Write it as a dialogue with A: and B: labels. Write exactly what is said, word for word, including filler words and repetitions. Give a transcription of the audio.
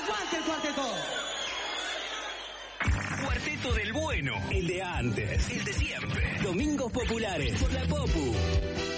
A: ¡Aguante el cuarteto!
B: Cuarteto del bueno, el de antes, el de siempre. Domingos populares por la Popu.